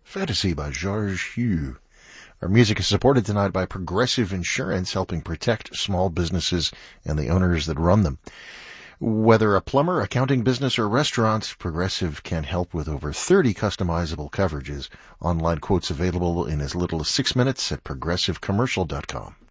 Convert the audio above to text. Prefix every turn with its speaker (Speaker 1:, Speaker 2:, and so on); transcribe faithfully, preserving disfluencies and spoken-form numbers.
Speaker 1: Fantasy by George Hugh. Our music is supported tonight by Progressive Insurance, helping protect small businesses and the owners that run them. Whether a plumber, accounting business, or restaurant, Progressive can help with over thirty customizable coverages. Online quotes available in as little as six minutes at progressive commercial dot com.